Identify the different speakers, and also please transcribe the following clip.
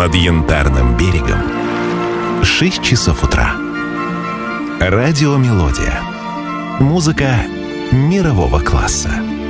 Speaker 1: Над Янтарным берегом 6 часов утра. Радиомелодия. Музыка мирового класса.